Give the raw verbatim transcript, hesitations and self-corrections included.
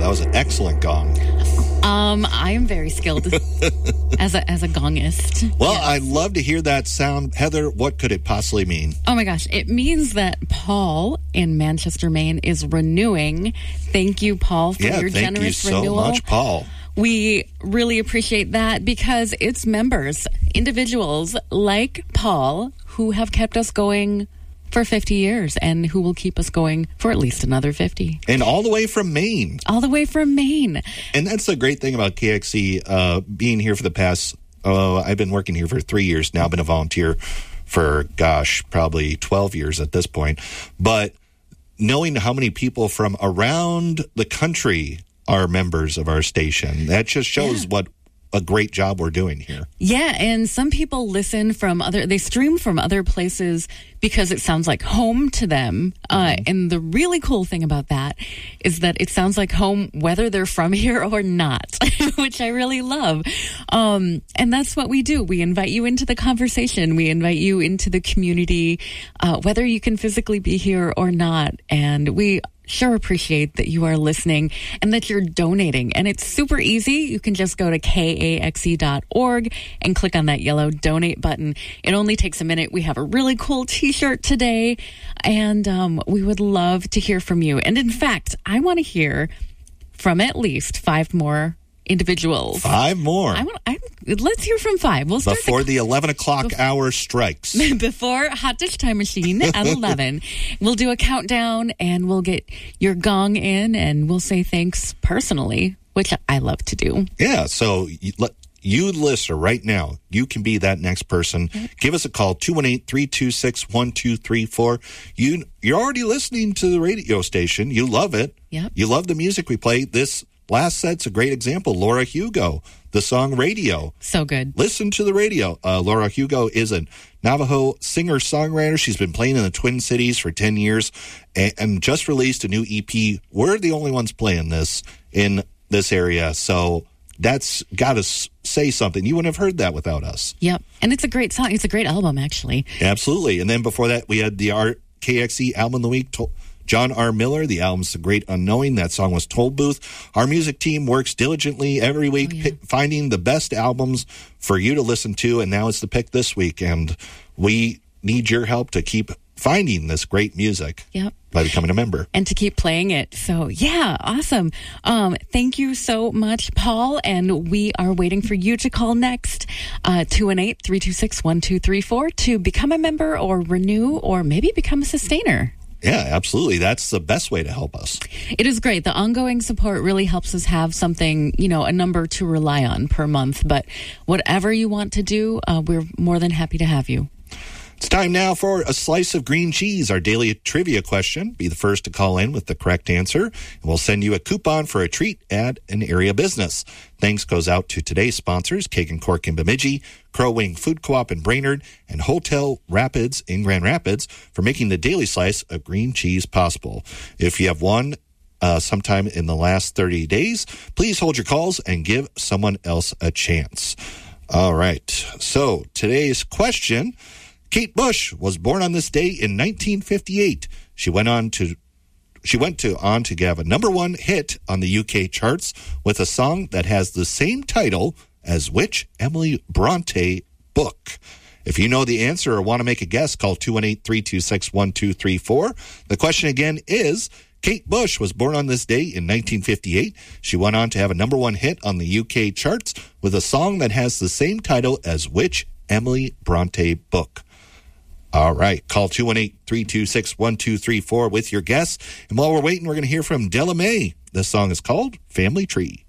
That was an excellent gong. Um, I am very skilled as a as a gongist. Well, Yes. I'd love to hear that sound. Heather, what could it possibly mean? Oh my gosh, it means that Paul in Manchester, Maine is renewing. Thank you, Paul, for Yeah, your thank generous you so renewal. much, Paul. We really appreciate that because it's members, individuals like Paul, who have kept us going for fifty years and who will keep us going for at least another fifty. And all the way from Maine. All the way from Maine. And that's the great thing about K X C uh, being here for the past, uh, I've been working here for three years now. I've been a volunteer for, gosh, probably twelve years at this point. But knowing how many people from around the country are members of our station, that just shows Yeah. what a great job we're doing here. Yeah, and some people listen from other, they stream from other places because it sounds like home to them. Uh, and the really cool thing about that is that it sounds like home whether they're from here or not, which I really love. Um, and that's what we do. We invite you into the conversation. We invite you into the community, uh, whether you can physically be here or not. And we sure appreciate that you are listening and that you're donating. And it's super easy. You can just go to K A X E dot org and click on that yellow donate button. It only takes a minute. We have a really cool t-shirt today, and um, we would love to hear from you. And in fact, I want to hear from at least five more individuals. Five more. I want. I, let's hear from five. We'll start Before the the eleven o'clock hour strikes. before Hot Dish Time Machine at eleven. We'll do a countdown and we'll get your gong in and we'll say thanks personally, which I love to do. Yeah, so you, let- you listener right now, you can be that next person. Give us a call, two one eight, three two six, one two three four. You, you're already listening to the radio station. You love it. Yep. You love the music we play. This last set's a great example. Laura Hugo, the song Radio. So good. Listen to the radio. Uh, Laura Hugo is a Navajo singer-songwriter. She's been playing in the Twin Cities for ten years and, and just released a new E P. We're the only ones playing this in this area, so that's got to s- say something. You wouldn't have heard that without us. Yep. And it's a great song. It's a great album, actually. Absolutely. And then before that, we had the R- K X C Album of the Week, to- John R. Miller. The album's The Great Unknowing. That song was Toll Booth. Our music team works diligently every week, Oh, yeah. pi- finding the best albums for you to listen to, and now it's the pick this week. And we need your help to keep finding this great music Yep. by becoming a member. And to keep playing it. So, yeah, awesome. Um, thank you so much, Paul. And we are waiting for you to call next, uh, two one eight, three two six, one two three four to become a member or renew or maybe become a sustainer. Yeah, absolutely. That's the best way to help us. It is great. The ongoing support really helps us have something, you know, a number to rely on per month. But whatever you want to do, uh, we're more than happy to have you. It's time now for a slice of green cheese, our daily trivia question. Be the first to call in with the correct answer, and we'll send you a coupon for a treat at an area business. Thanks goes out to today's sponsors, Cake and Cork in Bemidji, Crow Wing Food Co-op in Brainerd, and Hotel Rapids in Grand Rapids for making the daily slice of green cheese possible. If you have won uh, sometime in the last thirty days, please hold your calls and give someone else a chance. All right, so today's question: Kate Bush was born on this day in nineteen fifty-eight. She went on to she went to on to have a number one hit on the U K charts with a song that has the same title as which Emily Bronte book? If you know the answer or want to make a guess, call two one eight, three two six, one two three four. The question again is: Kate Bush was born on this day in nineteen fifty-eight. She went on to have a number one hit on the U K charts with a song that has the same title as which Emily Bronte book? All right. Call two one eight, three two six, one two three four with your guess. And while we're waiting, we're going to hear from Della Mae. This song is called Family Tree.